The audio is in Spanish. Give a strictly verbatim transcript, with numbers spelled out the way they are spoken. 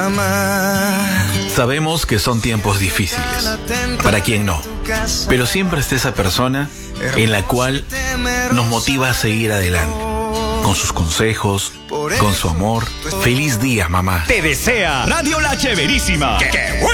mamá. Sabemos que son tiempos difíciles, para quien no, pero siempre está esa persona en la cual nos motiva a seguir adelante, con sus consejos, con su amor. Feliz día, mamá. Te desea Radio La Chéverísima. ¡Qué, qué bueno!